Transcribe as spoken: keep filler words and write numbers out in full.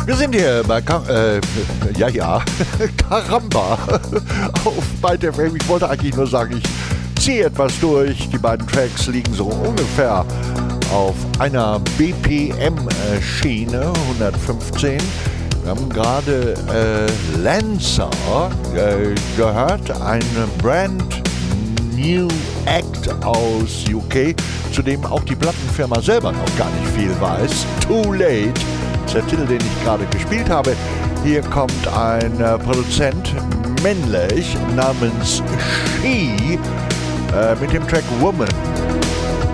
Wir sind hier bei Ka äh, ja, ja, Caramba auf Byte F M. Ich wollte eigentlich nur sagen, ich ziehe etwas durch. Die beiden Tracks liegen so ungefähr auf einer B P M-Schiene, hundertfünfzehn. Wir haben gerade äh, Lancer äh, gehört, ein Brand New Act aus U K, zu dem auch die Plattenfirma selber noch gar nicht viel weiß. Too Late, das ist der Titel, den ich gerade gespielt habe. Hier kommt ein äh, Produzent, männlich, namens She, äh, mit dem Track Woman.